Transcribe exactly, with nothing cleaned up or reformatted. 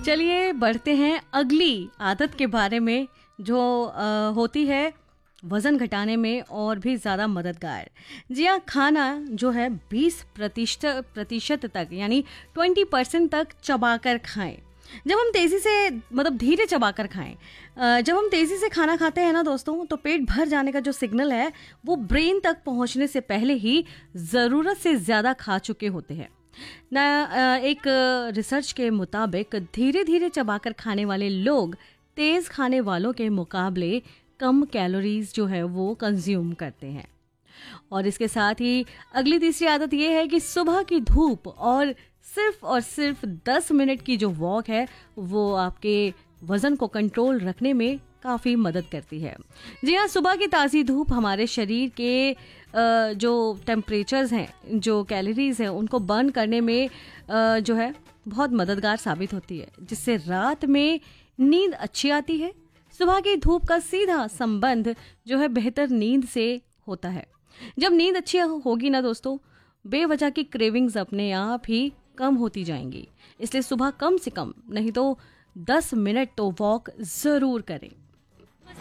चलिए बढ़ते हैं अगली आदत के बारे में जो आ, होती है वज़न घटाने में और भी ज़्यादा मददगार। जी हाँ, खाना जो है बीस प्रतिशत प्रतिशत तक यानी बीस परसेंट तक चबाकर खाएं। जब हम तेज़ी से मतलब धीरे चबाकर खाएं, अ, जब हम तेज़ी से खाना खाते हैं ना दोस्तों, तो पेट भर जाने का जो सिग्नल है वो ब्रेन तक पहुंचने से पहले ही ज़रूरत से ज़्यादा खा चुके होते हैं ना। एक रिसर्च के मुताबिक धीरे धीरे चबाकर खाने वाले लोग तेज़ खाने वालों के मुकाबले कम कैलोरीज जो है वो कंज्यूम करते हैं। और इसके साथ ही अगली तीसरी आदत ये है कि सुबह की धूप और सिर्फ और सिर्फ दस मिनट की जो वॉक है वो आपके वज़न को कंट्रोल रखने में काफ़ी मदद करती है। जी हाँ, सुबह की ताज़ी धूप हमारे शरीर के जो टेम्परेचर्स हैं, जो कैलोरीज हैं, उनको बर्न करने में जो है बहुत मददगार साबित होती है, जिससे रात में नींद अच्छी आती है। सुबह की धूप का सीधा संबंध जो है बेहतर नींद से होता है। जब नींद अच्छी होगी ना दोस्तों, बेवजह की क्रेविंग्स अपने आप ही कम होती जाएंगी। इसलिए सुबह कम से कम नहीं तो दस मिनट तो वॉक ज़रूर करें।